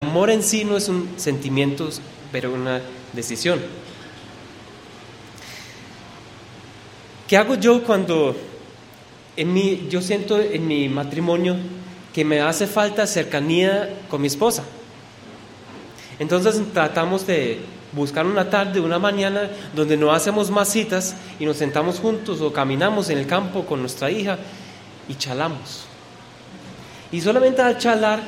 amor en sí no es un sentimiento, pero una decisión. ¿Qué hago yo cuando yo siento en mi matrimonio que me hace falta cercanía con mi esposa? Entonces tratamos de buscar una tarde, una mañana donde no hacemos más citas y nos sentamos juntos o caminamos en el campo con nuestra hija y charlamos. Y solamente al charlar,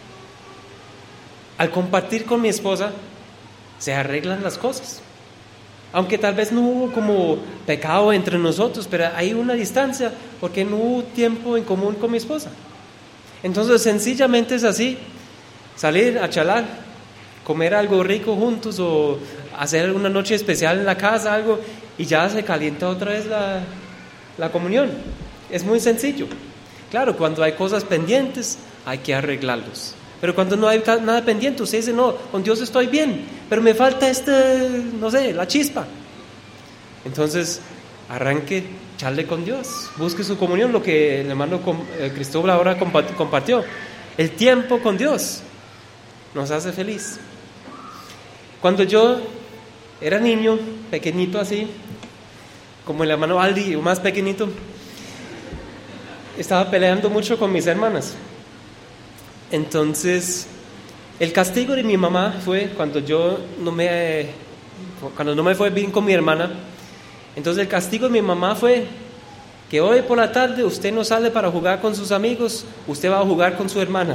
al compartir con mi esposa, se arreglan las cosas. Aunque tal vez no hubo como pecado entre nosotros, pero hay una distancia porque no hubo tiempo en común con mi esposa. Entonces sencillamente es así, salir a charlar, comer algo rico juntos o hacer una noche especial en la casa, algo, y ya se calienta otra vez la comunión. Es muy sencillo. Claro, cuando hay cosas pendientes hay que arreglarlos. Pero cuando no hay nada pendiente, usted dice, no, con Dios estoy bien, pero me falta la chispa. Entonces, arranque, charle con Dios, busque su comunión, lo que el hermano Cristóbal ahora compartió. El tiempo con Dios nos hace feliz. Cuando yo era niño, pequeñito así, como el hermano Aldi, más pequeñito, estaba peleando mucho con mis hermanas. Entonces, el castigo de mi mamá fue cuando no me fue bien con mi hermana. Entonces el castigo de mi mamá fue que hoy por la tarde usted no sale para jugar con sus amigos, usted va a jugar con su hermana.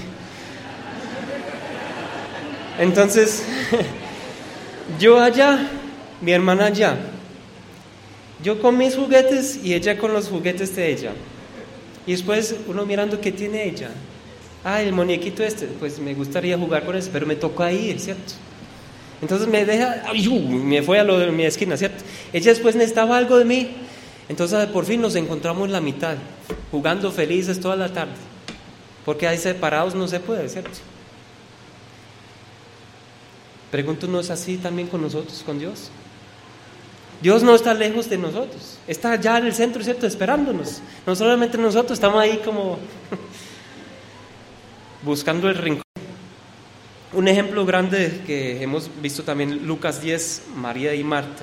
Entonces, yo allá, mi hermana allá, yo con mis juguetes y ella con los juguetes de ella. Y después uno mirando qué tiene ella. El muñequito pues me gustaría jugar con ese, pero me toca ir, ¿cierto? Entonces me fue a lo de mi esquina, ¿cierto? Ella después necesitaba algo de mí, entonces por fin nos encontramos en la mitad, jugando felices toda la tarde, porque ahí separados no se puede, ¿cierto? Pregunto, ¿no es así también con nosotros, con Dios? Dios no está lejos de nosotros, está allá en el centro, ¿cierto? Esperándonos. No solamente nosotros, estamos ahí como buscando el rincón. Un ejemplo grande que hemos visto también, Lucas 10, María y Marta.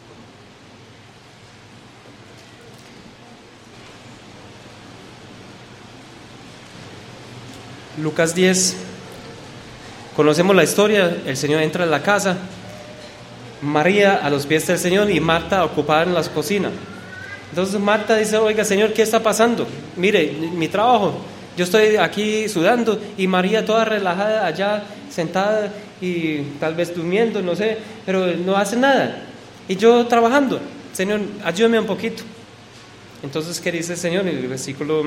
Lucas 10, conocemos la historia, el Señor entra en la casa, María a los pies del Señor y Marta ocupada en la cocina. Entonces Marta dice, oiga Señor, ¿qué está pasando? Mire, mi trabajo, yo estoy aquí sudando y María toda relajada allá sentada y tal vez durmiendo, no sé, pero no hace nada. Y yo trabajando, Señor, ayúdame un poquito. Entonces, ¿qué dice el Señor? En el versículo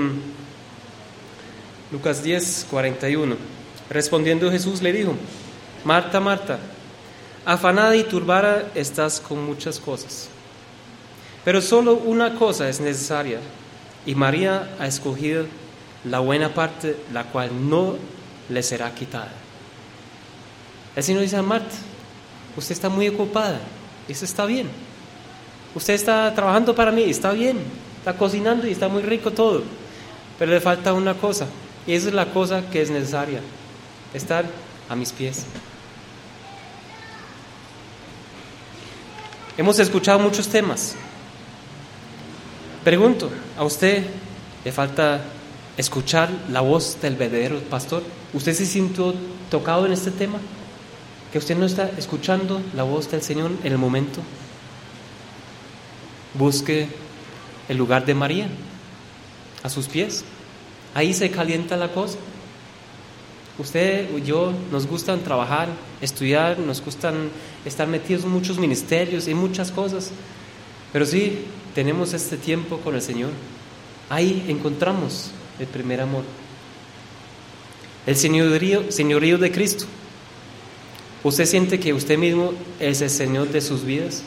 Lucas 10, 41. Respondiendo Jesús le dijo, Marta, Marta, afanada y turbada estás con muchas cosas, pero solo una cosa es necesaria, y María ha escogido la buena parte, la cual no le será quitada. El Señor dice a Marta, usted está muy ocupada, eso está bien. Usted está trabajando para mí, está bien, está cocinando y está muy rico todo, pero le falta una cosa, y esa es la cosa que es necesaria, estar a mis pies. Hemos escuchado muchos temas. Pregunto, ¿a usted le falta escuchar la voz del verdadero pastor? ¿Usted se sintió tocado en este tema? ¿Que usted no está escuchando la voz del Señor en el momento? Busque el lugar de María, a sus pies. Ahí se calienta la cosa. Usted y yo nos gustan trabajar, estudiar, nos gustan estar metidos en muchos ministerios y muchas cosas, pero sí tenemos este tiempo con el Señor. Ahí encontramos el primer amor, el señorío de Cristo. ¿Usted siente que usted mismo es el Señor de sus vidas?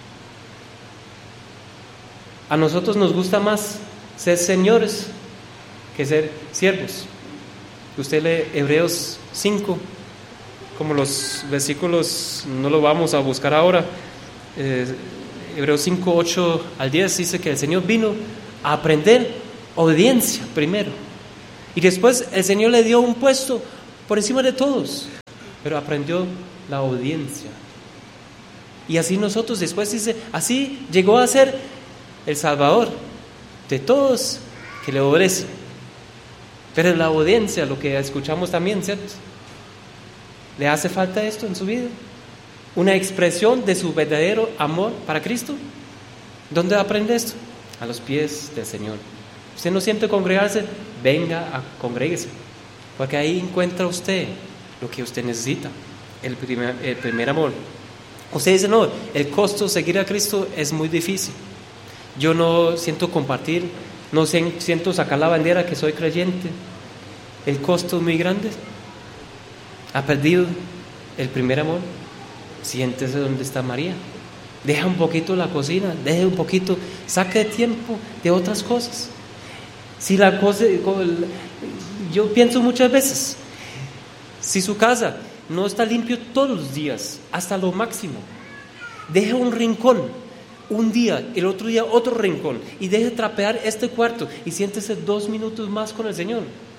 A nosotros nos gusta más ser señores que ser siervos. Usted lee Hebreos 5, como los versículos, no lo vamos a buscar ahora, Hebreos 5, 8 al 10 dice que el Señor vino a aprender obediencia primero, y después el Señor le dio un puesto por encima de todos, pero aprendió la obediencia. Y así nosotros después dice, así llegó a ser el Salvador de todos que le obedecen. Pero la obediencia, lo que escuchamos también, ¿cierto? ¿Le hace falta esto en su vida? ¿Una expresión de su verdadero amor para Cristo? ¿Dónde aprende esto? A los pies del Señor. Usted no siente congregarse, venga a congréguese, porque ahí encuentra usted lo que usted necesita, el primer amor. Usted dice, no, el costo de seguir a Cristo es muy difícil. Yo no siento compartir, no siento sacar la bandera que soy creyente. El costo es muy grande. Ha perdido el primer amor. Siéntese donde está María. Deja un poquito la cocina, deje un poquito, saque tiempo de otras cosas. Si la cosa, yo pienso muchas veces, si su casa no está limpio todos los días, hasta lo máximo, deje un rincón, un día, el otro día otro rincón, y deje trapear este cuarto y siéntese 2 minutos más con el Señor.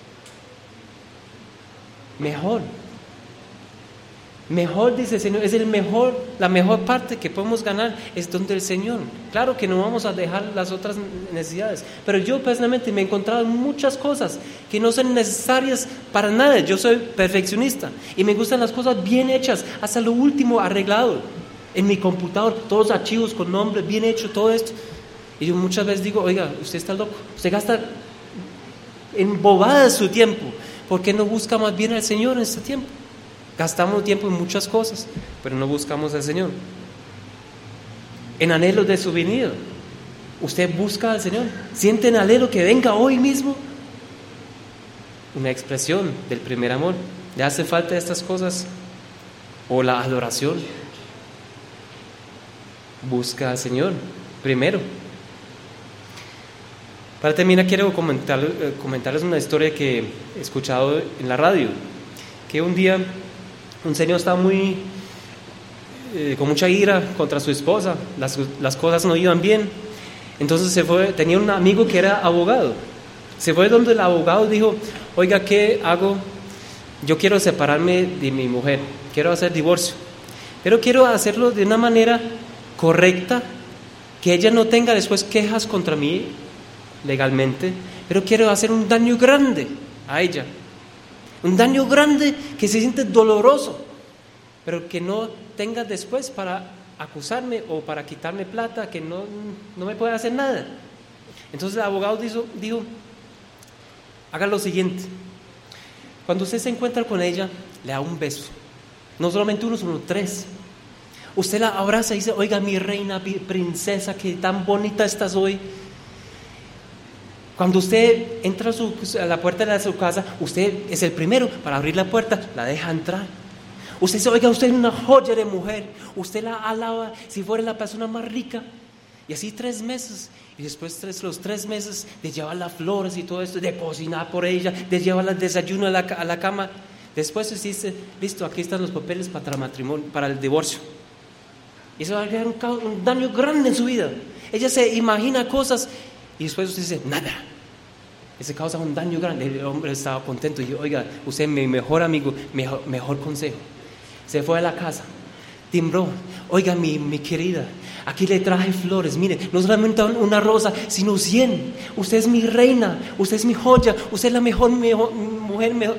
Mejor, dice el Señor, es la mejor parte que podemos ganar, es donde el Señor. Claro que no vamos a dejar las otras necesidades, pero yo personalmente me he encontrado en muchas cosas que no son necesarias para nada. Yo soy perfeccionista y me gustan las cosas bien hechas, hasta lo último arreglado. En mi computador, todos los archivos con nombres, bien hecho, todo esto. Y yo muchas veces digo, oiga, usted está loco, usted gasta en bobadas su tiempo. ¿Por qué no busca más bien al Señor en este tiempo? Gastamos tiempo en muchas cosas, pero no buscamos al Señor. En anhelo de su venida, usted busca al Señor. ¿Siente en anhelo que venga hoy mismo? Una expresión del primer amor. ¿Le hace falta estas cosas? O la adoración. Busca al Señor primero. Para terminar, quiero comentarles una historia que he escuchado en la radio. Que un día un señor estaba con mucha ira contra su esposa, las cosas no iban bien. Entonces tenía un amigo que era abogado. Se fue donde el abogado dijo, oiga, ¿qué hago? Yo quiero separarme de mi mujer, quiero hacer divorcio, pero quiero hacerlo de una manera correcta, que ella no tenga después quejas contra mí legalmente, pero quiero hacer un daño grande a ella. Un daño grande que se siente doloroso, pero que no tenga después para acusarme o para quitarme plata, que no me puede hacer nada. Entonces el abogado dijo, haga lo siguiente. Cuando usted se encuentra con ella, le da un beso. No solamente uno, sino 3. Usted la abraza y dice, oiga, mi reina, mi princesa, que tan bonita estás hoy. Cuando usted entra a la puerta de su casa, usted es el primero para abrir la puerta, la deja entrar. Usted dice, oiga, usted es una joya de mujer, usted la alaba si fuera la persona más rica. Y así 3 meses, y después los 3 meses de llevar las flores y todo esto, de cocinar por ella, de llevarla al desayuno a la cama. Después usted dice, listo, aquí están los papeles para el matrimonio, para el divorcio. Y eso va a crear un daño grande en su vida. Ella se imagina cosas. Y después usted dice, nada. Eso causa un daño grande. El hombre estaba contento y dijo, oiga, usted es mi mejor amigo, mejor consejo. Se fue a la casa, timbró, oiga, mi querida, aquí le traje flores, mire, no solamente una rosa, sino 100. Usted es mi reina, usted es mi joya, usted es la mejor mujer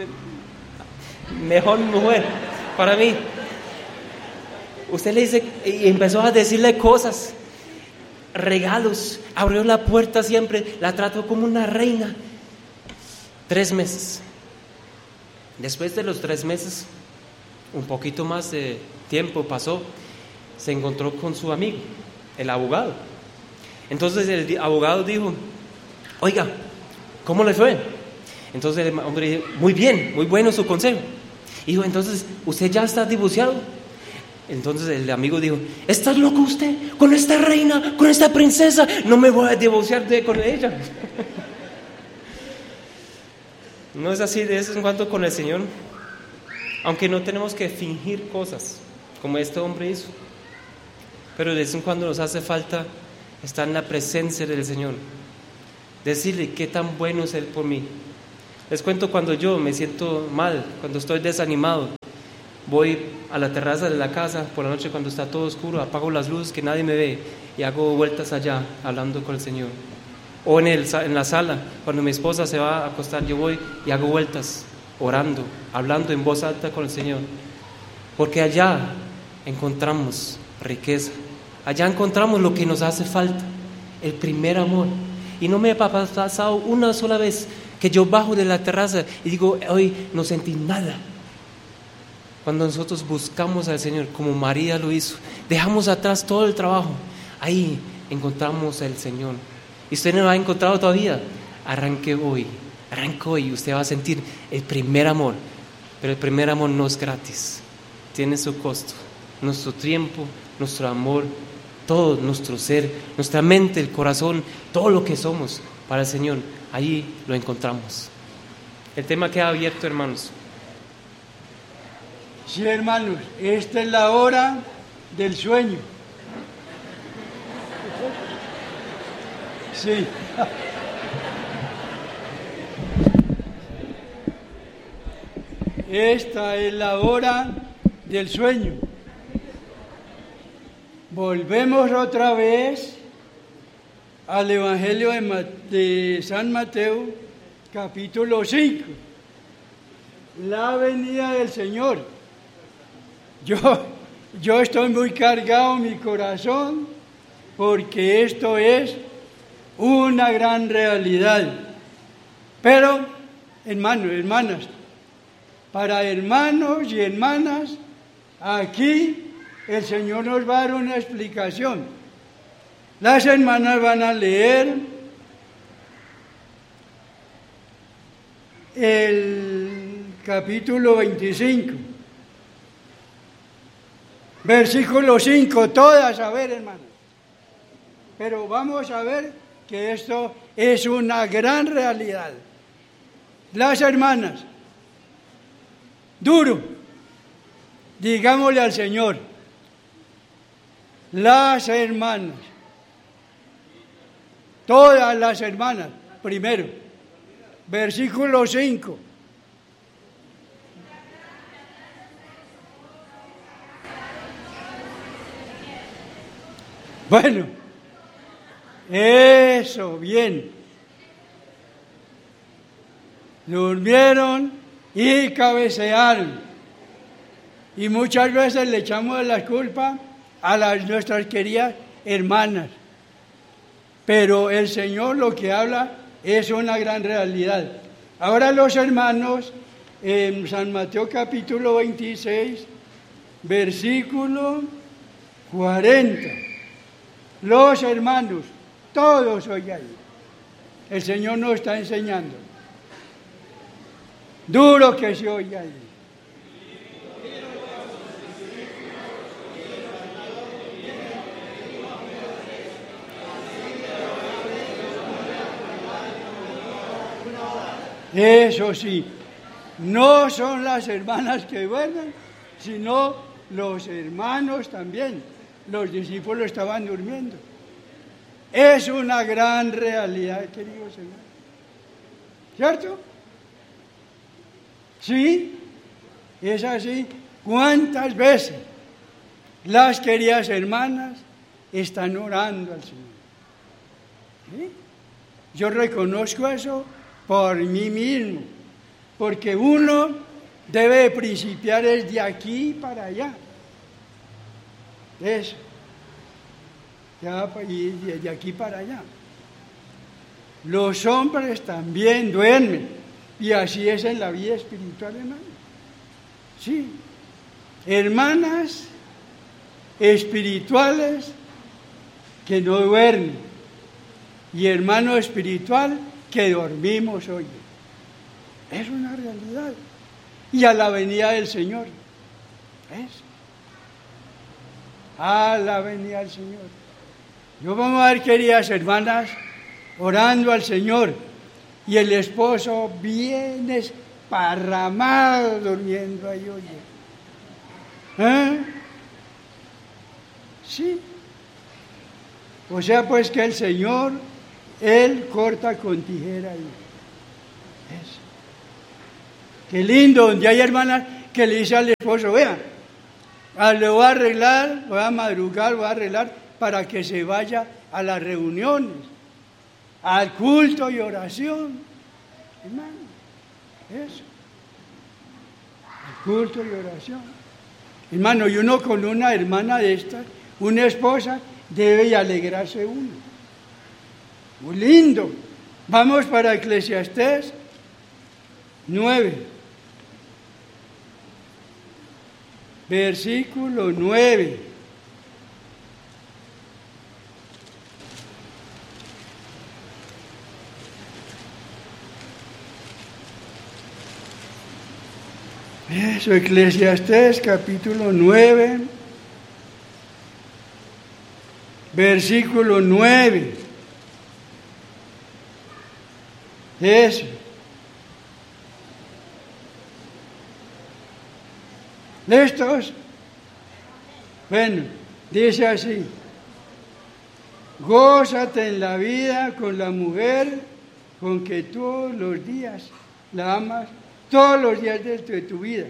para mí. Usted le dice, y empezó a decirle cosas, regalos, abrió la puerta siempre, la trató como una reina. 3 meses. Después de los 3 meses, un poquito más de tiempo pasó, se encontró con su amigo, el abogado. Entonces el abogado dijo, oiga, ¿cómo le fue? Entonces el hombre dijo, muy bien, muy bueno su consejo. Y dijo, entonces, ¿usted ya está divorciado? Entonces el amigo dijo, ¿estás loco usted? Con esta reina, con esta princesa, no me voy a divorciar con ella. No es así de vez en cuando con el Señor, aunque no tenemos que fingir cosas como este hombre hizo, pero de vez en cuando nos hace falta estar en la presencia del Señor, decirle qué tan bueno es Él por mí. Les cuento, cuando yo me siento mal, cuando estoy desanimado, voy a la terraza de la casa por la noche cuando está todo oscuro, apago las luces que nadie me ve y hago vueltas allá hablando con el Señor. O en la sala, cuando mi esposa se va a acostar, yo voy y hago vueltas orando, hablando en voz alta con el Señor. Porque allá encontramos riqueza, allá encontramos lo que nos hace falta, el primer amor. Y no me ha pasado una sola vez que yo bajo de la terraza y digo, hoy no sentí nada. Cuando nosotros buscamos al Señor, como María lo hizo, dejamos atrás todo el trabajo, ahí encontramos al Señor. Y usted no lo ha encontrado todavía, arranque hoy, y usted va a sentir el primer amor. Pero el primer amor no es gratis, tiene su costo. Nuestro tiempo, nuestro amor, todo nuestro ser, nuestra mente, el corazón, todo lo que somos para el Señor, allí lo encontramos. El tema queda abierto, hermanos. Sí, hermanos, esta es la hora del sueño. Sí. Esta es la hora del sueño. Volvemos otra vez al Evangelio de San Mateo, capítulo 5. La venida del Señor. Yo estoy muy cargado en mi corazón porque esto es una gran realidad. Pero, hermanos, hermanas, para hermanos y hermanas, aquí el Señor nos va a dar una explicación. Las hermanas van a leer el capítulo 25, versículo 5, todas, a ver, hermanos. Pero vamos a ver que esto es una gran realidad. Las hermanas, duro, digámosle al Señor, las hermanas, todas las hermanas, primero, versículo 5. Bueno, eso, bien. Durmieron y cabecearon. Y muchas veces le echamos la culpa a nuestras queridas hermanas. Pero el Señor lo que habla es una gran realidad. Ahora los hermanos, en San Mateo capítulo 26, versículo 40. Los hermanos, todos hoy ahí. El Señor nos está enseñando. Duro que se oye ahí. Eso sí, no son las hermanas que duermen, sino los hermanos también. Los discípulos estaban durmiendo. Es una gran realidad, queridos hermanos. ¿Cierto? Sí, es así. ¿Cuántas veces las queridas hermanas están orando al Señor? ¿Sí? Yo reconozco eso por mí mismo, porque uno debe principiar desde aquí para allá. Eso. Y de aquí para allá. Los hombres también duermen, y así es en la vida espiritual, hermano. Sí. Hermanas espirituales que no duermen, y hermano espiritual que dormimos hoy. Es una realidad. Y a la venida del Señor. ¿Ves? A la venida del Señor. Yo vamos a ver, queridas hermanas, orando al Señor, y el esposo viene esparramado durmiendo ahí, oye. Sí. O sea, pues que el Señor, Él corta con tijera ahí. Eso. Qué lindo, donde hay hermanas que le dice al esposo, vea, le voy a arreglar, voy a madrugar, voy a arreglar para que se vaya a las reuniones, al culto y oración. Hermano, eso. Al culto y oración. Hermano, y uno con una hermana de estas, una esposa, debe alegrarse uno. Muy lindo. Vamos para Eclesiastés 9. Versículo 9. Eso, Eclesiastés capítulo 9, versículo 9. Eso. ¿Listos? Bueno, dice así: gózate en la vida con la mujer con que todos los días la amas, todos los días de tu vida.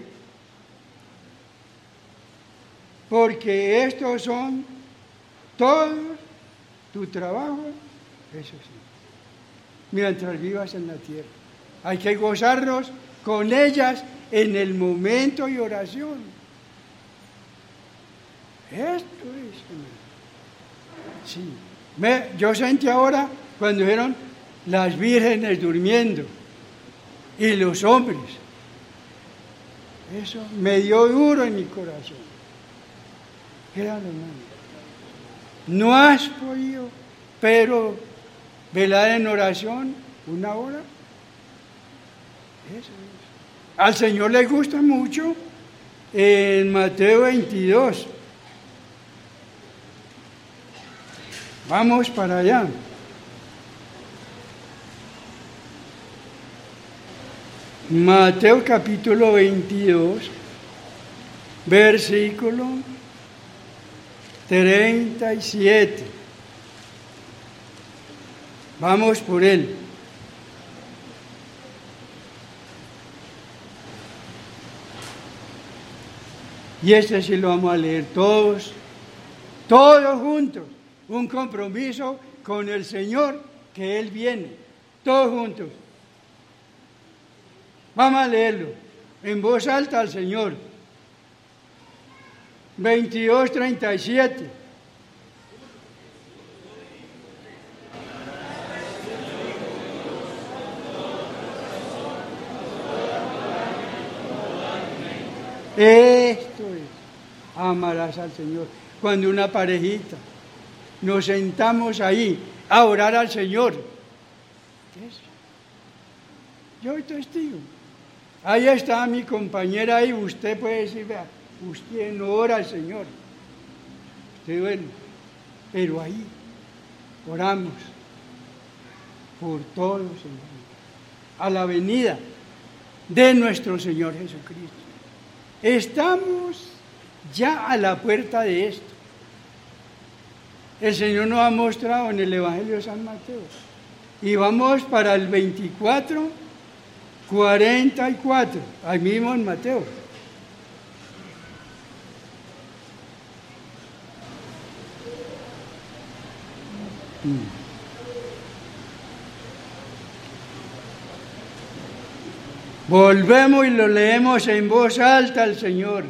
Porque estos son todos tu trabajo, eso sí, mientras vivas en la tierra. Hay que gozarnos con ellas en el momento y oración. Esto es, sí. Yo sentí ahora cuando dijeron las vírgenes durmiendo y los hombres. Eso me dio duro en mi corazón. Créanlo, hermano. No has podido, pero velar en oración 1 hora. Eso es. Al Señor le gusta mucho en Mateo 22. Vamos para allá. Mateo capítulo 22, versículo 37. Vamos por él. Y este sí lo vamos a leer todos juntos. Un compromiso con el Señor, que Él viene, todos juntos. Vamos a leerlo en voz alta al Señor. 22:37. Esto es, amarás al Señor. Cuando una parejita nos sentamos ahí a orar al Señor. Eso. Yo soy testigo. Ahí está mi compañera ahí, usted puede decir, vea, usted no ora al Señor. Usted bueno, pero ahí oramos por todos, Señor, a la venida de nuestro Señor Jesucristo. Estamos ya a la puerta de esto. El Señor nos ha mostrado en el Evangelio de San Mateo. Y vamos para el 24:44, ahí mismo en Mateo. Volvemos y lo leemos en voz alta al Señor.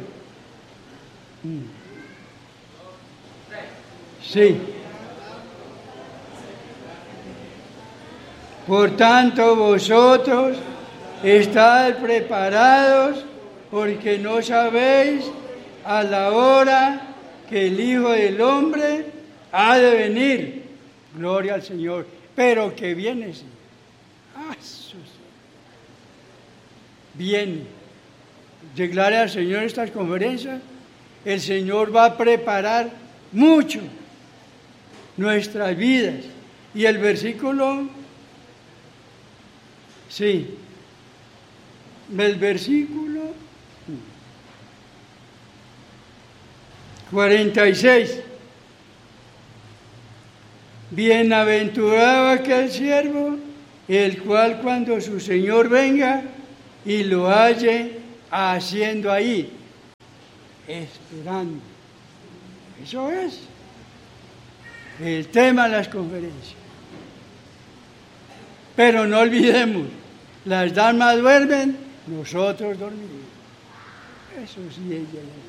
Sí. Por tanto, vosotros estad preparados, porque no sabéis a la hora que el Hijo del Hombre ha de venir. Gloria al Señor. Pero que viene, sí. Viene. Declare al Señor estas conferencias. El Señor va a preparar mucho nuestras vidas. Y el versículo, sí, el versículo 46. Bienaventurado aquel siervo, el cual cuando su Señor venga y lo halle haciendo ahí? Esperando. Eso es el tema de las conferencias. Pero no olvidemos, las damas duermen, nosotros dormimos. Eso sí es de ley.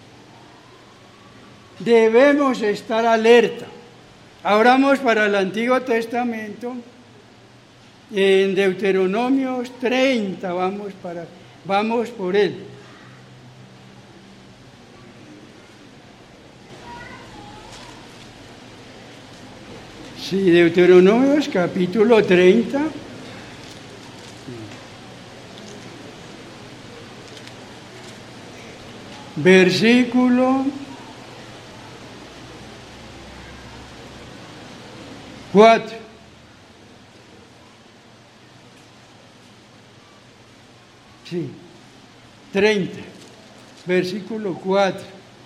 Debemos estar alerta. Abramos para el Antiguo Testamento, en Deuteronomios 30, vamos por él. Sí, Deuteronomios capítulo 30. Versículo 4. Sí, 30, versículo 4.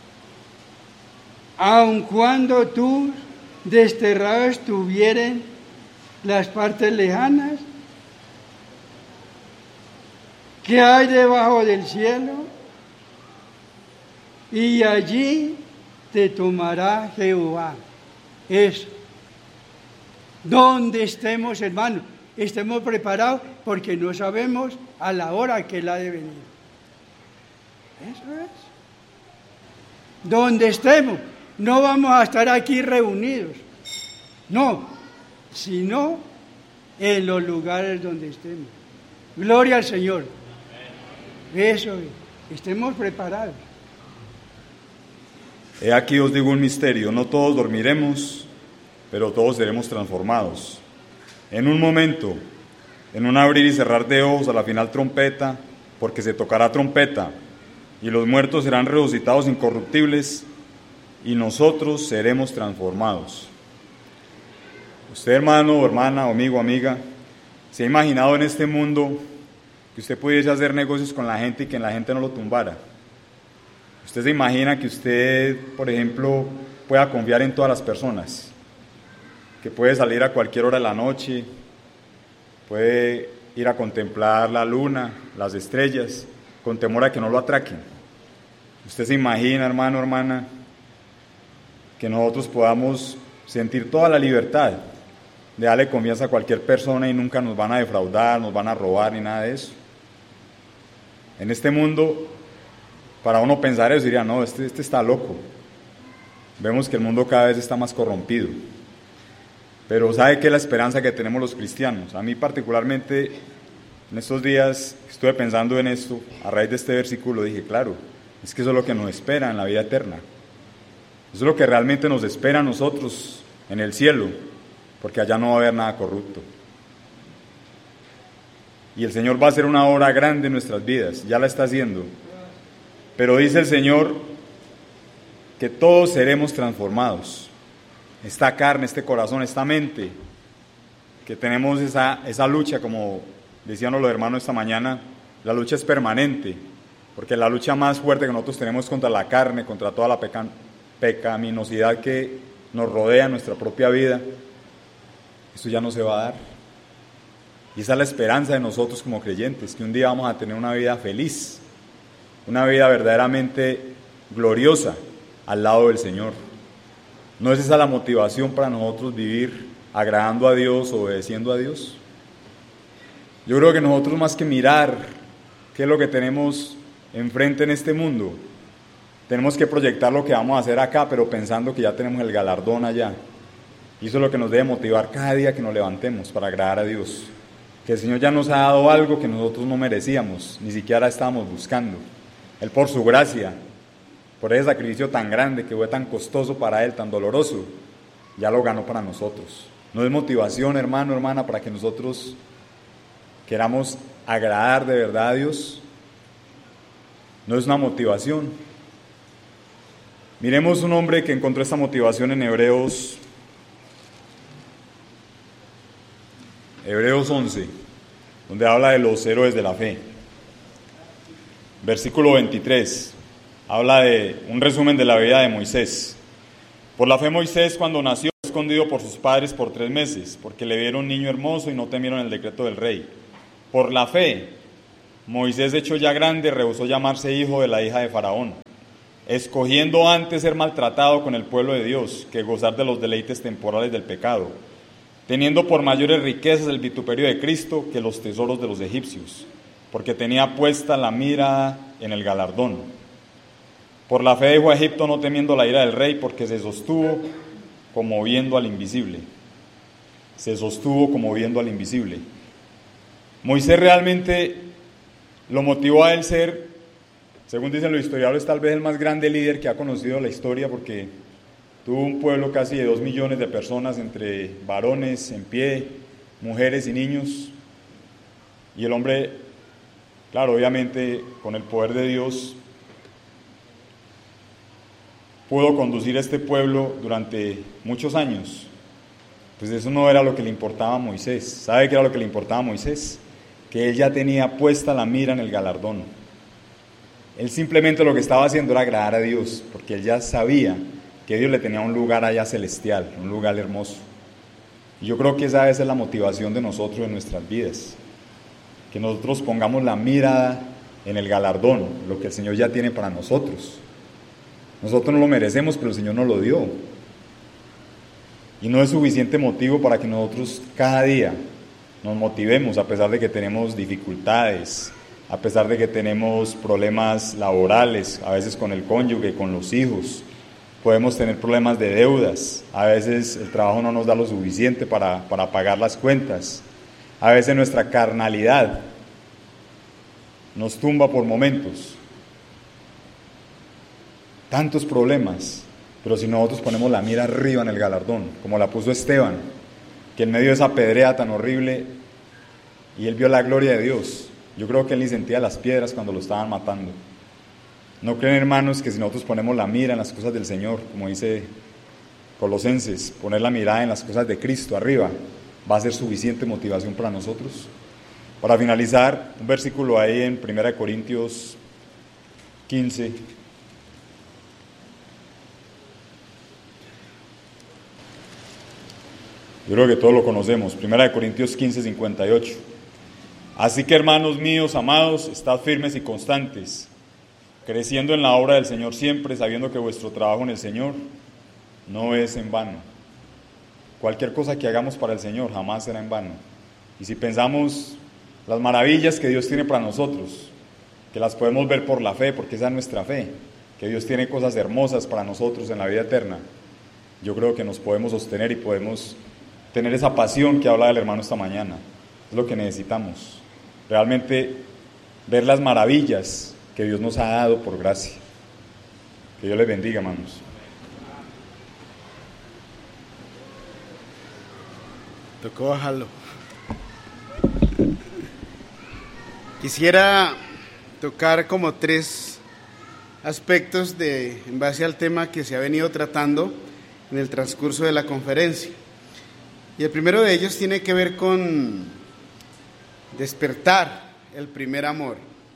Aun cuando tus desterrados tuvieren las partes lejanas que hay debajo del cielo, y allí te tomará Jehová. Eso. Donde estemos, hermanos, estemos preparados porque no sabemos a la hora que Él ha de venir. Eso es. Donde estemos, no vamos a estar aquí reunidos, no, sino en los lugares donde estemos. Gloria al Señor. Eso es. Estemos preparados. He aquí os digo un misterio, no todos dormiremos, pero todos seremos transformados. En un momento, en un abrir y cerrar de ojos, a la final trompeta, porque se tocará trompeta, y los muertos serán resucitados incorruptibles, y nosotros seremos transformados. Usted, hermano, o hermana, o amigo, amiga, ¿se ha imaginado en este mundo que usted pudiese hacer negocios con la gente y que la gente no lo tumbara? ¿Usted se imagina que usted, por ejemplo, pueda confiar en todas las personas? Que puede salir a cualquier hora de la noche, puede ir a contemplar la luna, las estrellas, con temor a que no lo atraquen. ¿Usted se imagina, hermano, hermana, que nosotros podamos sentir toda la libertad de darle confianza a cualquier persona y nunca nos van a defraudar, nos van a robar ni nada de eso? En este mundo, para uno pensar eso, diría, no, este está loco. Vemos que el mundo cada vez está más corrompido. Pero ¿sabe qué es la esperanza que tenemos los cristianos? A mí particularmente, en estos días estuve pensando en esto, a raíz de este versículo dije, claro, es que eso es lo que nos espera en la vida eterna. Eso es lo que realmente nos espera a nosotros en el cielo, porque allá no va a haber nada corrupto. Y el Señor va a hacer una obra grande en nuestras vidas, ya la está haciendo. Pero dice el Señor que todos seremos transformados. Esta carne, este corazón, esta mente, que tenemos esa lucha, como decían los hermanos esta mañana, la lucha es permanente, porque la lucha más fuerte que nosotros tenemos es contra la carne, contra toda la pecaminosidad que nos rodea en nuestra propia vida. Esto ya no se va a dar. Y esa es la esperanza de nosotros como creyentes, que un día vamos a tener una vida feliz, una vida verdaderamente gloriosa al lado del Señor. ¿No es esa la motivación para nosotros vivir agradando a Dios, obedeciendo a Dios? Yo creo que nosotros, más que mirar qué es lo que tenemos enfrente en este mundo, tenemos que proyectar lo que vamos a hacer acá, pero pensando que ya tenemos el galardón allá. Y eso es lo que nos debe motivar cada día que nos levantemos para agradar a Dios. Que el Señor ya nos ha dado algo que nosotros no merecíamos, ni siquiera estábamos buscando. Él, por su gracia, por ese sacrificio tan grande que fue tan costoso para Él, tan doloroso, ya lo ganó para nosotros. No es motivación, hermano, hermana, para que nosotros queramos agradar de verdad a Dios. No es una motivación. Miremos un hombre que encontró esta motivación en Hebreos 11, donde habla de los héroes de la fe. Versículo 23, habla de un resumen de la vida de Moisés. Por la fe Moisés, cuando nació, fue escondido por sus padres por 3 meses, porque le vieron un niño hermoso y no temieron el decreto del rey. Por la fe Moisés, hecho ya grande, rehusó llamarse hijo de la hija de Faraón, escogiendo antes ser maltratado con el pueblo de Dios que gozar de los deleites temporales del pecado, teniendo por mayores riquezas el vituperio de Cristo que los tesoros de los egipcios, porque tenía puesta la mira en el galardón. Por la fe dejó a Egipto, no temiendo la ira del rey, porque se sostuvo como viendo al invisible. Se sostuvo como viendo al invisible. Moisés realmente lo motivó a él ser, según dicen los historiadores, tal vez el más grande líder que ha conocido la historia, porque tuvo un pueblo casi de 2 millones de personas, entre varones en pie, mujeres y niños. Y el hombre, claro, obviamente con el poder de Dios, pudo conducir a este pueblo durante muchos años. Pues eso no era lo que le importaba a Moisés. ¿Sabe qué era lo que le importaba a Moisés? Que él ya tenía puesta la mira en el galardón. Él simplemente lo que estaba haciendo era agradar a Dios, porque él ya sabía que Dios le tenía un lugar allá celestial, un lugar hermoso. Y yo creo que esa debe ser la motivación de nosotros en nuestras vidas, que nosotros pongamos la mirada en el galardón, lo que el Señor ya tiene para nosotros. Nosotros no lo merecemos, pero el Señor nos lo dio. Y no es suficiente motivo para que nosotros cada día nos motivemos, a pesar de que tenemos dificultades, a pesar de que tenemos problemas laborales, a veces con el cónyuge, con los hijos. Podemos tener problemas de deudas, a veces el trabajo no nos da lo suficiente para pagar las cuentas, a veces nuestra carnalidad nos tumba por momentos. Tantos problemas, pero si nosotros ponemos la mira arriba en el galardón, como la puso Esteban, que en medio de esa pedrea tan horrible, y él vio la gloria de Dios, yo creo que él ni sentía las piedras cuando lo estaban matando. ¿No creen, hermanos, que si nosotros ponemos la mira en las cosas del Señor, como dice Colosenses, poner la mirada en las cosas de Cristo arriba, va a ser suficiente motivación para nosotros? Para finalizar, un versículo ahí en 1 Corintios 15. Yo creo que todos lo conocemos, 1 Corintios 15, 58. Así que, hermanos míos, amados, estad firmes y constantes, creciendo en la obra del Señor siempre, sabiendo que vuestro trabajo en el Señor no es en vano. Cualquier cosa que hagamos para el Señor jamás será en vano. Y si pensamos las maravillas que Dios tiene para nosotros, que las podemos ver por la fe, porque esa es nuestra fe, que Dios tiene cosas hermosas para nosotros en la vida eterna, yo creo que nos podemos sostener y podemos tener esa pasión que habla del hermano esta mañana. Es lo que necesitamos, realmente ver las maravillas que Dios nos ha dado por gracia. Que Dios les bendiga, hermanos. Tocó bajarlo. Quisiera tocar como 3 aspectos en base al tema que se ha venido tratando en el transcurso de la conferencia. Y el primero de ellos tiene que ver con despertar el primer amor.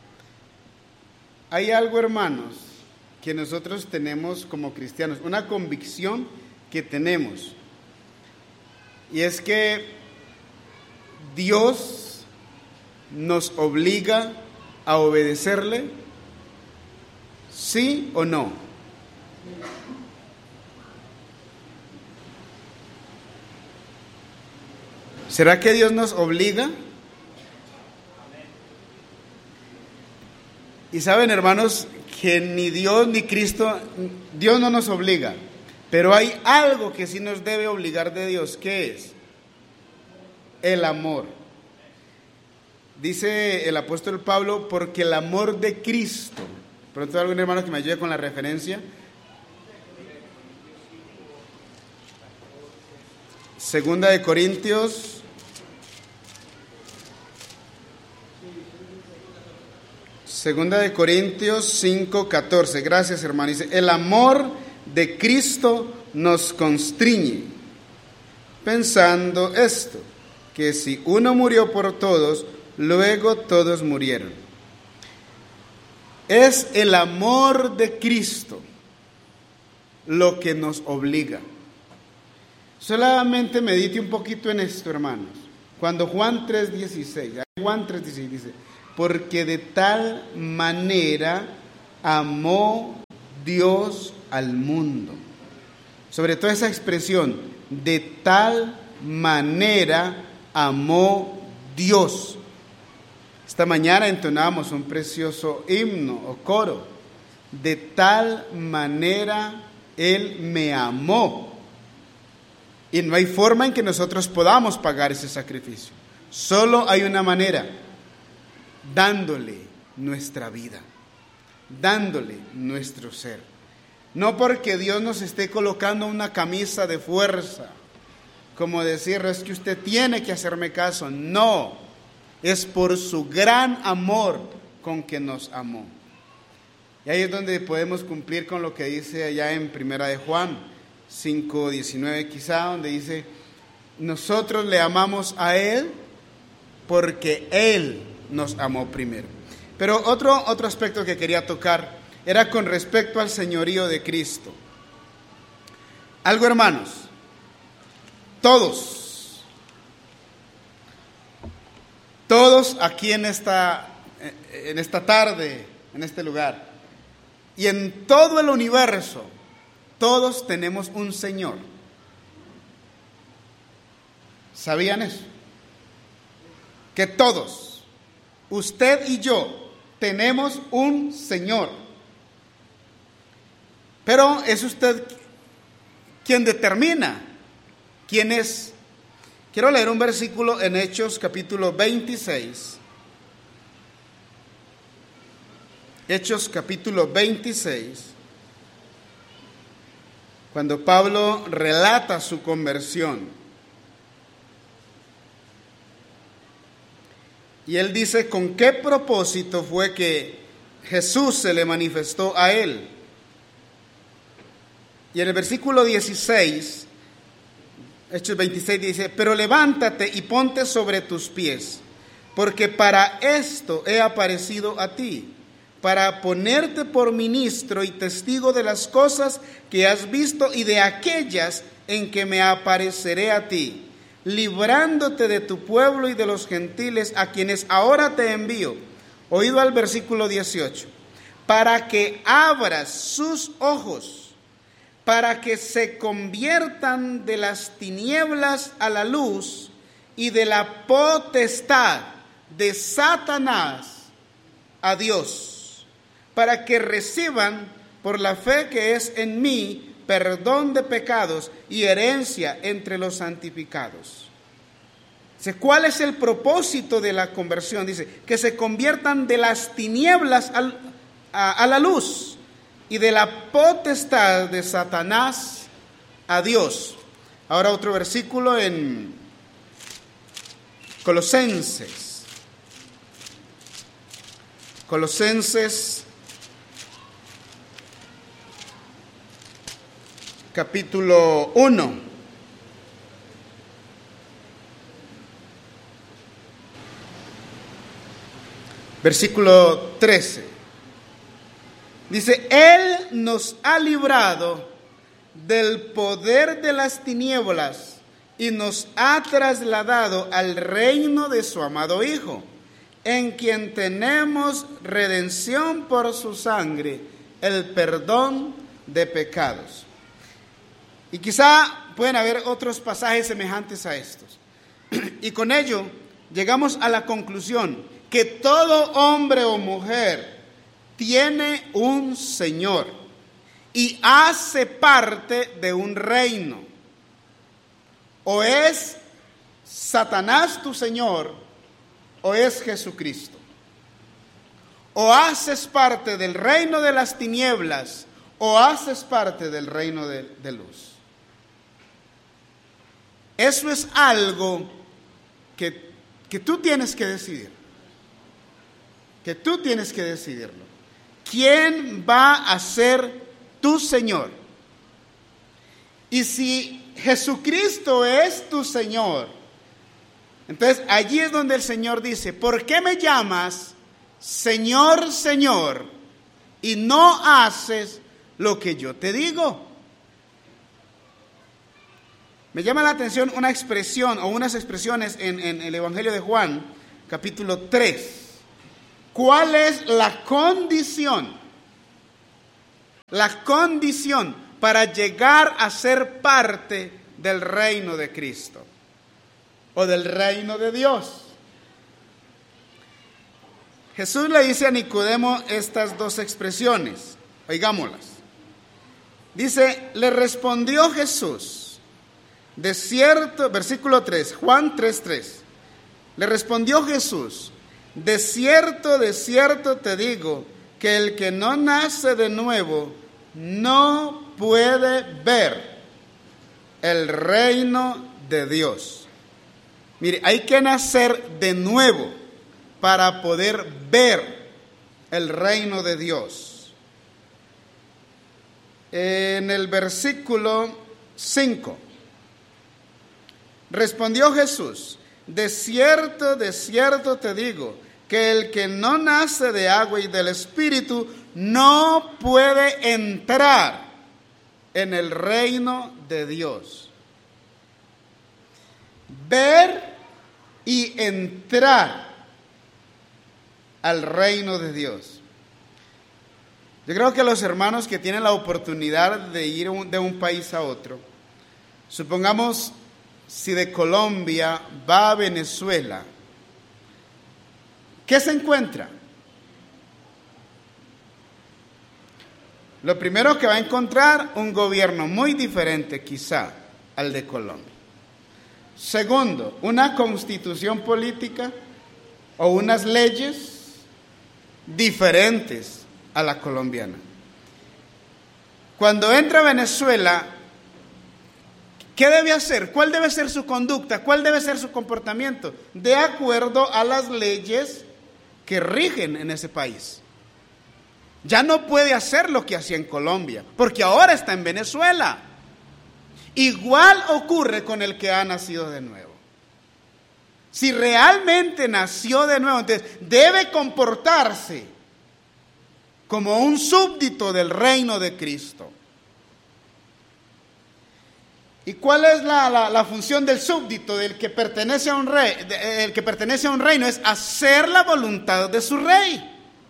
Hay algo, hermanos, que nosotros tenemos como cristianos, una convicción que tenemos, y es que Dios nos obliga a obedecerle, ¿sí o no? ¿Será que Dios nos obliga? Y saben, hermanos, que ni Dios ni Cristo, Dios no nos obliga, pero hay algo que sí nos debe obligar de Dios. ¿Qué es? El amor. Dice el apóstol Pablo, porque el amor de Cristo. Pronto algún hermano que me ayude con la referencia. Segunda de Corintios 5:14. Gracias, hermano. Dice, el amor de Cristo nos constriñe, pensando esto, que si uno murió por todos, luego todos murieron. Es el amor de Cristo lo que nos obliga. Solamente medite un poquito en esto, hermanos. Cuando Juan 3:16 dice, porque de tal manera amó Dios al mundo. Sobre todo esa expresión, de tal manera amó Dios. Esta mañana entonábamos un precioso himno o coro. De tal manera Él me amó. Y no hay forma en que nosotros podamos pagar ese sacrificio. Solo hay una manera, dándole nuestra vida, dándole nuestro ser. No porque Dios nos esté colocando una camisa de fuerza, como decir, es que usted tiene que hacerme caso. No, es por su gran amor con que nos amó. Y ahí es donde podemos cumplir con lo que dice allá en Primera de Juan 5:19 quizá, donde dice, nosotros le amamos a Él porque Él nos amó primero. Pero otro aspecto que quería tocar era con respecto al señorío de Cristo. Algo, hermanos, todos aquí en esta tarde, en este lugar, y en todo el universo, todos tenemos un Señor. ¿Sabían eso? Que todos, usted y yo, tenemos un Señor. Pero es usted quien determina quién es. Quiero leer un versículo en Hechos capítulo 26. Hechos capítulo 26. Cuando Pablo relata su conversión. Y él dice con qué propósito fue que Jesús se le manifestó a él. Y en el versículo 16, Hechos 26 dice, pero levántate y ponte sobre tus pies, porque para esto he aparecido a ti, para ponerte por ministro y testigo de las cosas que has visto y de aquellas en que me apareceré a ti, librándote de tu pueblo y de los gentiles a quienes ahora te envío. Oído al versículo 18, para que abras sus ojos, para que se conviertan de las tinieblas a la luz y de la potestad de Satanás a Dios, para que reciban por la fe que es en mí perdón de pecados y herencia entre los santificados. Dice, ¿cuál es el propósito de la conversión? Dice, que se conviertan de las tinieblas a la luz y de la potestad de Satanás a Dios. Ahora otro versículo en Colosenses. Colosenses capítulo 1. Versículo 13. Dice, Él nos ha librado del poder de las tinieblas y nos ha trasladado al reino de su amado Hijo, en quien tenemos redención por su sangre, el perdón de pecados. Y quizá pueden haber otros pasajes semejantes a estos. Y con ello llegamos a la conclusión que todo hombre o mujer tiene un Señor y hace parte de un reino. O es Satanás tu Señor, o es Jesucristo. O haces parte del reino de las tinieblas, o haces parte del reino de luz. Eso es algo que tú tienes que decidir. Que tú tienes que decidirlo. ¿Quién va a ser tu Señor? Y si Jesucristo es tu Señor, entonces allí es donde el Señor dice, ¿por qué me llamas Señor, Señor, y no haces lo que yo te digo? Me llama la atención una expresión o unas expresiones en el Evangelio de Juan, capítulo 3. ¿Cuál es la condición? La condición para llegar a ser parte del reino de Cristo o del reino de Dios. Jesús le dice a Nicodemo estas dos expresiones, oigámoslas. Dice, le respondió Jesús, de cierto, versículo 3, Juan 3:3, le respondió Jesús, de cierto te digo, que el que no nace de nuevo no puede ver el reino de Dios. Mire, hay que nacer de nuevo para poder ver el reino de Dios. En el versículo 5, respondió Jesús, de cierto te digo, que el que no nace de agua y del Espíritu no puede entrar en el reino de Dios. Ver y entrar al reino de Dios. Yo creo que los hermanos que tienen la oportunidad de ir de un país a otro, supongamos si de Colombia va a Venezuela, ¿qué se encuentra? Lo primero que va a encontrar, un gobierno muy diferente quizá al de Colombia. Segundo, una constitución política o unas leyes diferentes a la colombiana. Cuando entra a Venezuela, ¿qué debe hacer? ¿Cuál debe ser su conducta? ¿Cuál debe ser su comportamiento? De acuerdo a las leyes que rigen en ese país. Ya no puede hacer lo que hacía en Colombia, porque ahora está en Venezuela. Igual ocurre con el que ha nacido de nuevo. Si realmente nació de nuevo, entonces debe comportarse como un súbdito del reino de Cristo. ¿Y cuál es la función del súbdito, del que pertenece a un rey? El que pertenece a un reino es hacer la voluntad de su rey.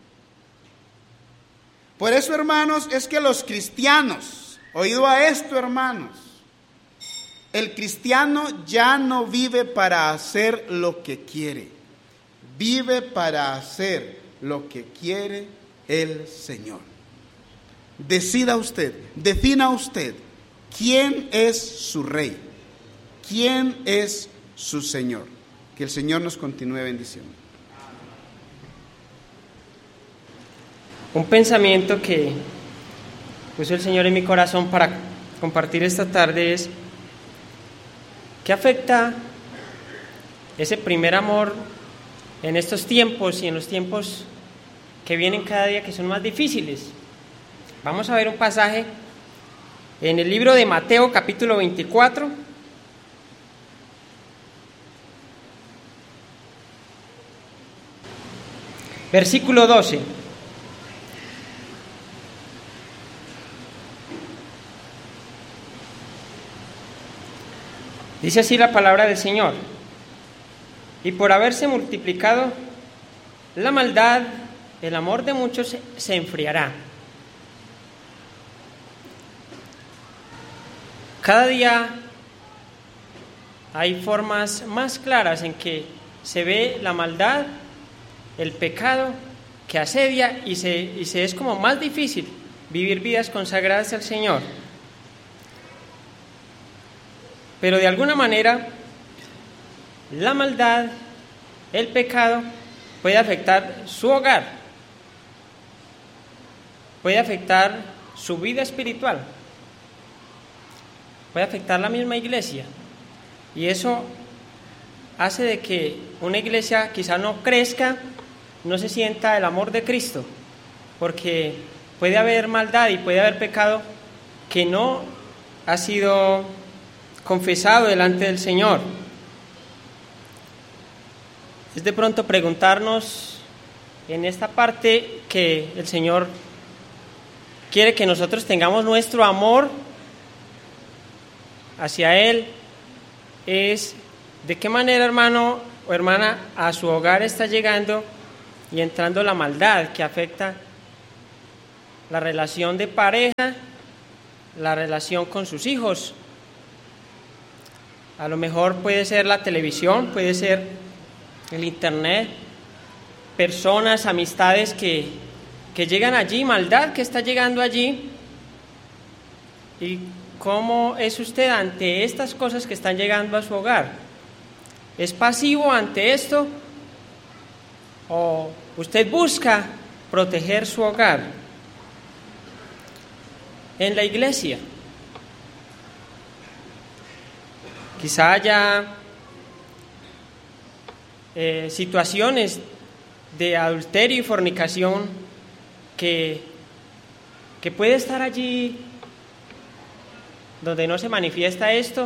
Por eso, hermanos, es que los cristianos, oído a esto, hermanos, el cristiano ya no vive para hacer lo que quiere, vive para hacer lo que quiere el Señor. Decida usted, defina usted, ¿quién es su rey? ¿Quién es su Señor? Que el Señor nos continúe bendiciendo. Un pensamiento que puso el Señor en mi corazón para compartir esta tarde es: ¿qué afecta ese primer amor en estos tiempos y en los tiempos que vienen cada día, que son más difíciles? Vamos a ver un pasaje en el libro de Mateo, capítulo 24. Versículo 12. Dice así la palabra del Señor: y por haberse multiplicado la maldad, el amor de muchos se enfriará. Cada día hay formas más claras en que se ve la maldad, el pecado que asedia y se es como más difícil vivir vidas consagradas al Señor. Pero de alguna manera, la maldad, el pecado, puede afectar su hogar, puede afectar su vida espiritual, puede afectar la misma iglesia. Y eso hace de que una iglesia quizá no crezca, no se sienta el amor de Cristo, porque puede haber maldad y puede haber pecado que no ha sido confesado delante del Señor. Es de pronto preguntarnos en esta parte que el Señor quiere que nosotros tengamos nuestro amor hacia Él, es de qué manera, hermano o hermana, a su hogar está llegando y entrando la maldad que afecta la relación de pareja, la relación con sus hijos. A lo mejor puede ser la televisión, puede ser el internet, personas, amistades que llegan allí, maldad que está llegando allí. ¿Y cómo es usted ante estas cosas que están llegando a su hogar? ¿Es pasivo ante esto o usted busca proteger su hogar? En la iglesia quizá haya situaciones de adulterio y fornicación que puede estar allí donde no se manifiesta esto.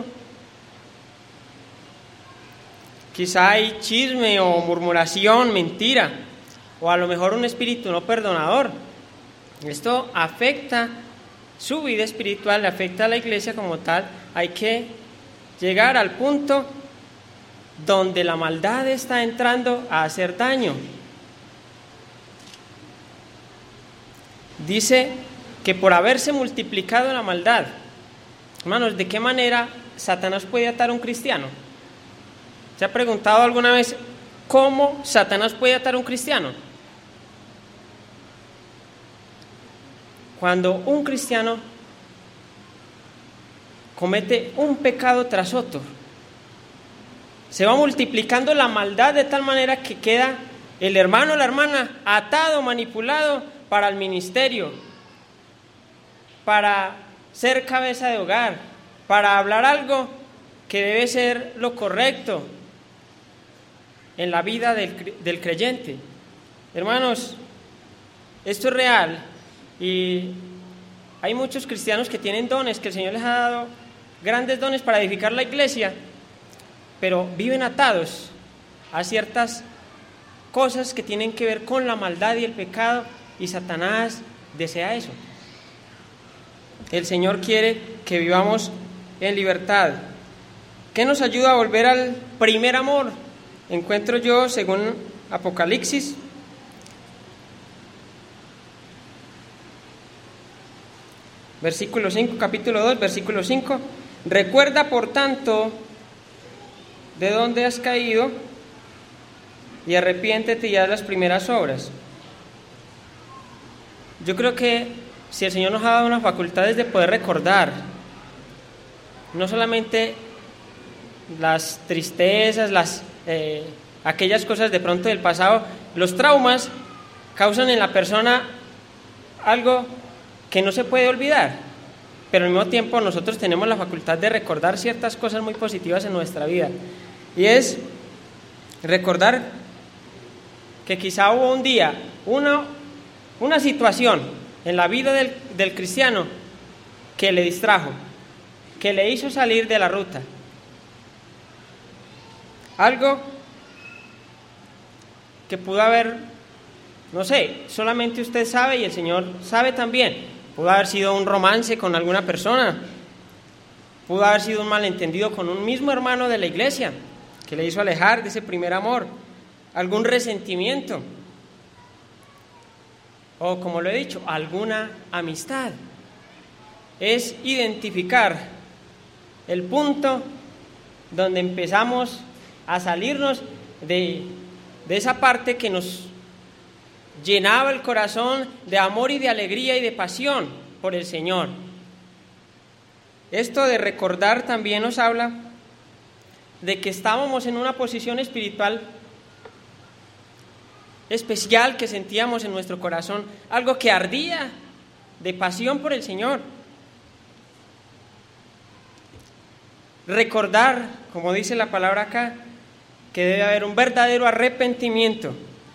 Quizá hay chisme o murmuración, mentira, o a lo mejor un espíritu no perdonador. Esto afecta su vida espiritual, afecta a la iglesia como tal. Hay que llegar al punto donde la maldad está entrando a hacer daño. Dice que por haberse multiplicado la maldad, hermanos, ¿de qué manera Satanás puede atar a un cristiano? ¿Se ha preguntado alguna vez cómo Satanás puede atar a un cristiano? Cuando un cristiano comete un pecado tras otro, se va multiplicando la maldad de tal manera que queda el hermano o la hermana atado, manipulado para el ministerio, para ser cabeza de hogar, para hablar algo que debe ser lo correcto en la vida del creyente. Hermanos, esto es real y hay muchos cristianos que tienen dones, que el Señor les ha dado grandes dones para edificar la iglesia, pero viven atados a ciertas cosas que tienen que ver con la maldad y el pecado, y Satanás desea eso. El Señor quiere que vivamos en libertad. ¿Qué nos ayuda a volver al primer amor? Encuentro yo, según Apocalipsis, versículo 5, capítulo 2, versículo 5. Recuerda, por tanto, de dónde has caído y arrepiéntete y haz las primeras obras. Yo creo que si el Señor nos ha dado unas facultades de poder recordar, no solamente las tristezas, aquellas cosas de pronto del pasado, los traumas causan en la persona algo que no se puede olvidar, pero al mismo tiempo nosotros tenemos la facultad de recordar ciertas cosas muy positivas en nuestra vida, y es recordar que quizá hubo un día, una situación en la vida del cristiano que le distrajo, que le hizo salir de la ruta. Algo que pudo haber, no sé, solamente usted sabe y el Señor sabe también. Pudo haber sido un romance con alguna persona, pudo haber sido un malentendido con un mismo hermano de la iglesia que le hizo alejar de ese primer amor, algún resentimiento, o como lo he dicho, alguna amistad. Es identificar el punto donde empezamos a salirnos de esa parte que nos llenaba el corazón de amor y de alegría y de pasión por el Señor. Esto de recordar también nos habla de que estábamos en una posición espiritual especial que sentíamos en nuestro corazón, algo que ardía de pasión por el Señor. Recordar, como dice la palabra acá, que debe haber un verdadero arrepentimiento,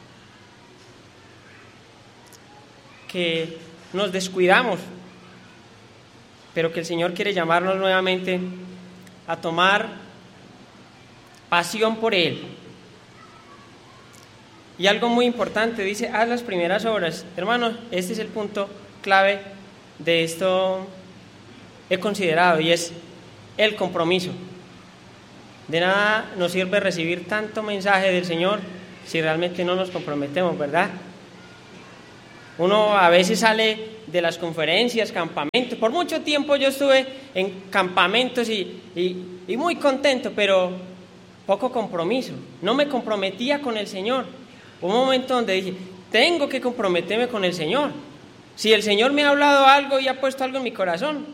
que nos descuidamos, pero que el Señor quiere llamarnos nuevamente a tomar pasión por Él. Y algo muy importante, dice, haz las primeras obras. Hermanos, este es el punto clave de esto, he considerado, y es el compromiso. De nada nos sirve recibir tanto mensaje del Señor si realmente no nos comprometemos, ¿verdad? Uno a veces sale de las conferencias, campamentos. Por mucho tiempo yo estuve en campamentos y muy contento, pero poco compromiso. No me comprometía con el Señor. Un momento donde dije, tengo que comprometerme con el Señor. Si el Señor me ha hablado algo y ha puesto algo en mi corazón,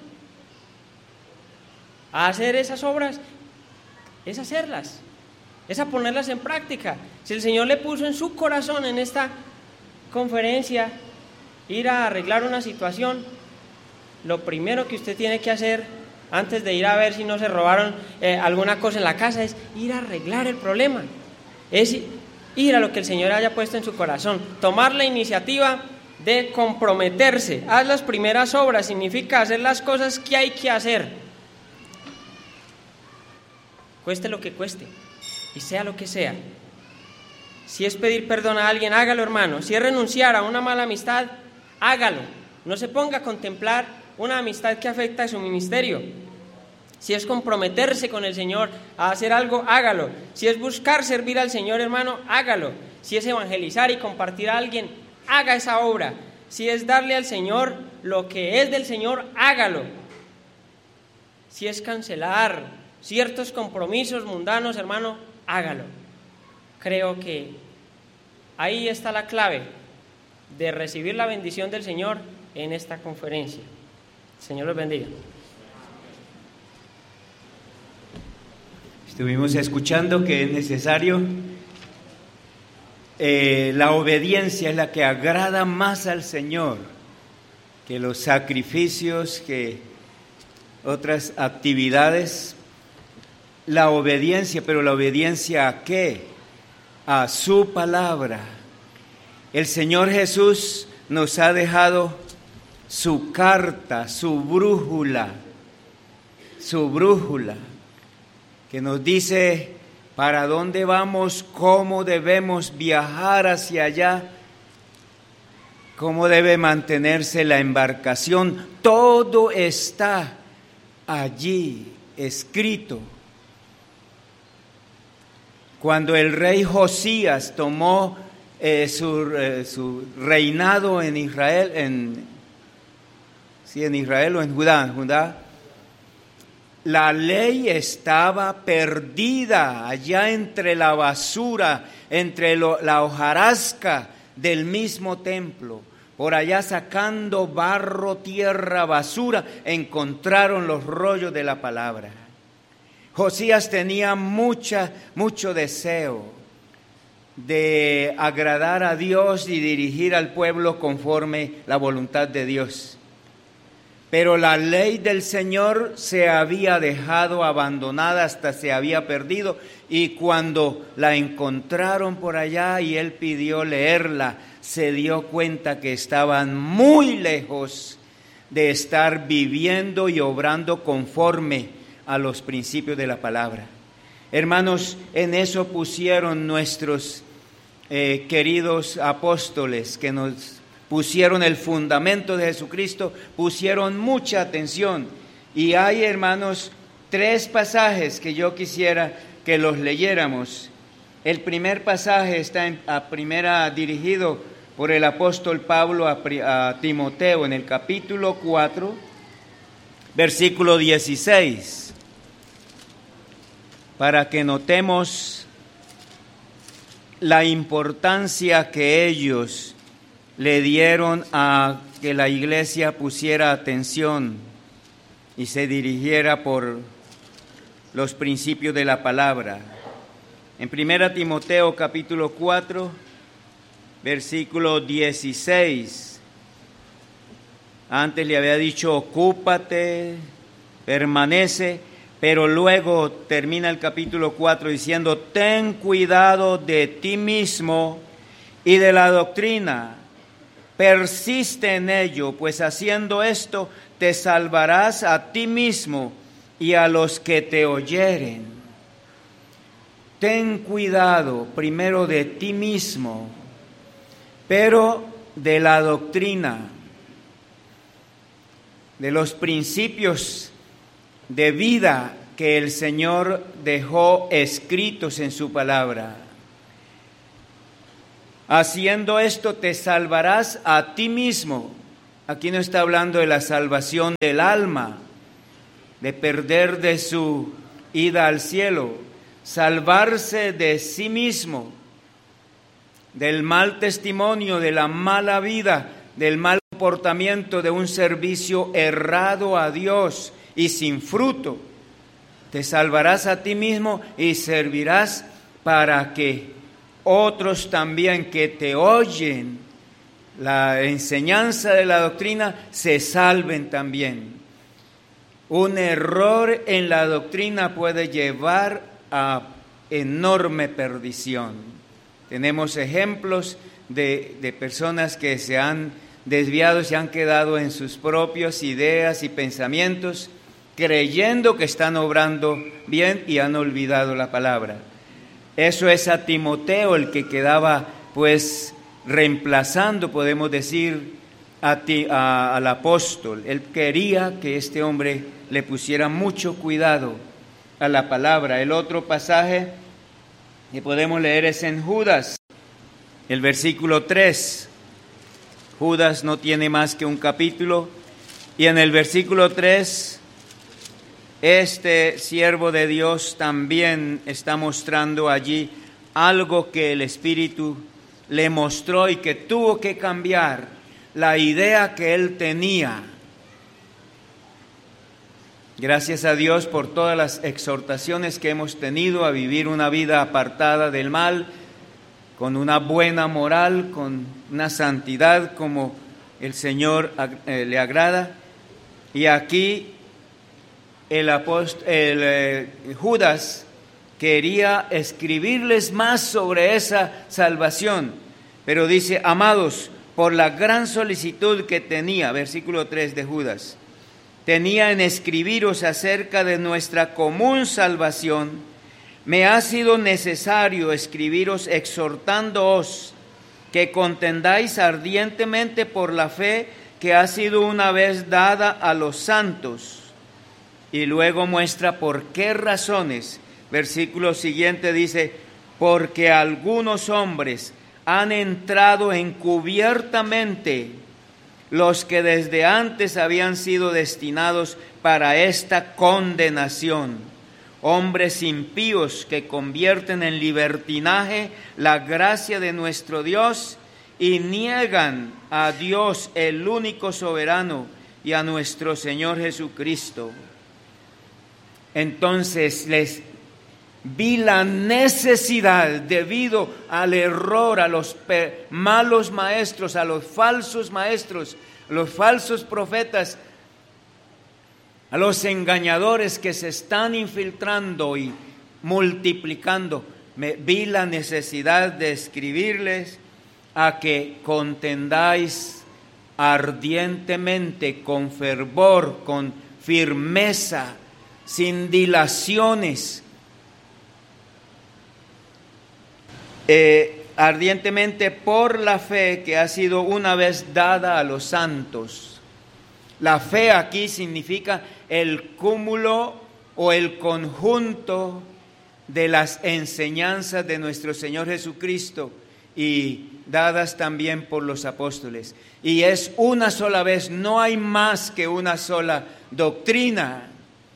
a hacer esas obras, es hacerlas, es a ponerlas en práctica. Si el Señor le puso en su corazón en esta conferencia ir a arreglar una situación, lo primero que usted tiene que hacer antes de ir a ver si no se robaron alguna cosa en la casa es ir a arreglar el problema, es ir a lo que el Señor haya puesto en su corazón, tomar la iniciativa de comprometerse. Haz las primeras obras significa hacer las cosas que hay que hacer, cueste lo que cueste y sea lo que sea. Si es pedir perdón a alguien, hágalo, hermano. Si es renunciar a una mala amistad, hágalo. No se ponga a contemplar una amistad que afecta a su ministerio. Si es comprometerse con el Señor a hacer algo, hágalo. Si es buscar servir al Señor, hermano, hágalo. Si es evangelizar y compartir a alguien, haga esa obra. Si es darle al Señor lo que es del Señor, hágalo. Si es cancelar ciertos compromisos mundanos, hermano, hágalo. Creo que ahí está la clave de recibir la bendición del Señor en esta conferencia. El Señor los bendiga. Estuvimos escuchando que es necesario, la obediencia es la que agrada más al Señor que los sacrificios, que otras actividades. La obediencia, pero ¿la obediencia a qué? A su palabra. El Señor Jesús nos ha dejado su carta, su brújula, que nos dice para dónde vamos, cómo debemos viajar hacia allá, cómo debe mantenerse la embarcación. Todo está allí escrito. Cuando el rey Josías tomó su reinado en Israel, en Israel o en Judá, la ley estaba perdida allá entre la basura, entre la hojarasca del mismo templo. Por allá sacando barro, tierra, basura, encontraron los rollos de la palabra. Josías tenía mucho deseo de agradar a Dios y dirigir al pueblo conforme la voluntad de Dios. Pero la ley del Señor se había dejado abandonada, hasta se había perdido, y cuando la encontraron por allá y él pidió leerla, se dio cuenta que estaban muy lejos de estar viviendo y obrando conforme a los principios de la palabra. Hermanos, en eso pusieron nuestros queridos apóstoles, que nos pusieron el fundamento de Jesucristo, pusieron mucha atención. Y hay, hermanos, 3 pasajes que yo quisiera que los leyéramos. El primer pasaje está dirigido por el apóstol Pablo a Timoteo, en el capítulo 4, versículo 16. Para que notemos la importancia que ellos le dieron a que la iglesia pusiera atención y se dirigiera por los principios de la palabra. En 1 Timoteo capítulo 4, versículo 16. Antes le había dicho, ocúpate, permanece, pero luego termina el capítulo 4 diciendo, ten cuidado de ti mismo y de la doctrina, persiste en ello, pues haciendo esto te salvarás a ti mismo y a los que te oyeren. Ten cuidado primero de ti mismo, pero de la doctrina, de los principios de vida que el Señor dejó escritos en su palabra. Haciendo esto te salvarás a ti mismo. Aquí no está hablando de la salvación del alma, de perder de su ida al cielo, salvarse de sí mismo, del mal testimonio, de la mala vida, del mal comportamiento, de un servicio errado a Dios y sin fruto. Te salvarás a ti mismo y servirás para que otros también que te oyen la enseñanza de la doctrina se salven también. Un error en la doctrina puede llevar a enorme perdición. Tenemos ejemplos de personas que se han desviado, se han quedado en sus propias ideas y pensamientos, creyendo que están obrando bien y han olvidado la palabra. Eso es a Timoteo, el que quedaba pues reemplazando, podemos decir, al apóstol. Él quería que este hombre le pusiera mucho cuidado a la palabra. El otro pasaje que podemos leer es en Judas, el versículo 3. Judas no tiene más que un capítulo, y en el versículo 3, este siervo de Dios también está mostrando allí algo que el Espíritu le mostró y que tuvo que cambiar la idea que él tenía. Gracias a Dios por todas las exhortaciones que hemos tenido a vivir una vida apartada del mal, con una buena moral, con una santidad como el Señor le agrada. Y aquí Judas quería escribirles más sobre esa salvación, pero dice: amados, por la gran solicitud que tenía, versículo 3 de Judas, tenía en escribiros acerca de nuestra común salvación, me ha sido necesario escribiros exhortándoos que contendáis ardientemente por la fe que ha sido una vez dada a los santos. Y luego muestra por qué razones. Versículo siguiente dice: porque algunos hombres han entrado encubiertamente, los que desde antes habían sido destinados para esta condenación, hombres impíos que convierten en libertinaje la gracia de nuestro Dios y niegan a Dios el único soberano y a nuestro Señor Jesucristo. Entonces les vi la necesidad, debido al error, a los malos maestros, a los falsos maestros, a los falsos profetas, a los engañadores que se están infiltrando y multiplicando. Vi la necesidad de escribirles a que contendáis ardientemente, con fervor, con firmeza, sin dilaciones, ardientemente por la fe que ha sido una vez dada a los santos. La fe aquí significa el cúmulo o el conjunto de las enseñanzas de nuestro Señor Jesucristo y dadas también por los apóstoles. Y es una sola vez, no hay más que una sola doctrina.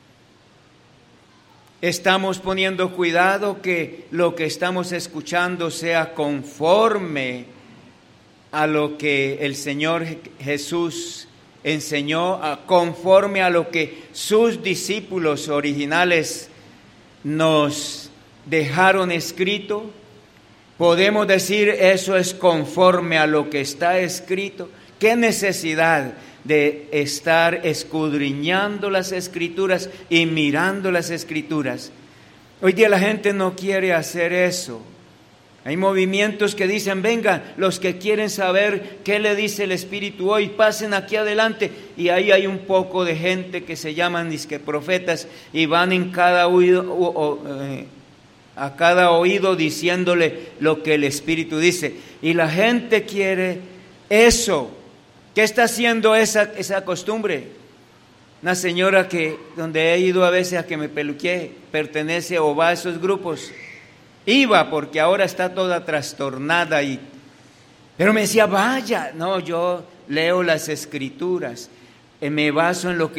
Estamos poniendo cuidado que lo que estamos escuchando sea conforme a lo que el Señor Jesús enseñó, conforme a lo que sus discípulos originales nos dejaron escrito. Podemos decir eso es conforme a lo que está escrito. ¿Qué necesidad de estar escudriñando las Escrituras y mirando las Escrituras? Hoy día la gente no quiere hacer eso. Hay movimientos que dicen: vengan, los que quieren saber qué le dice el Espíritu hoy, pasen aquí adelante. Y ahí hay un poco de gente que se llaman disque profetas y van en cada oído, a cada oído diciéndole lo que el Espíritu dice. Y la gente quiere eso. ¿Qué está haciendo esa costumbre? Una señora que, donde he ido a veces a que me peluquee, pertenece o va a esos grupos. Iba porque ahora está toda trastornada y Pero me decía, vaya, no, yo leo las Escrituras, me baso en lo que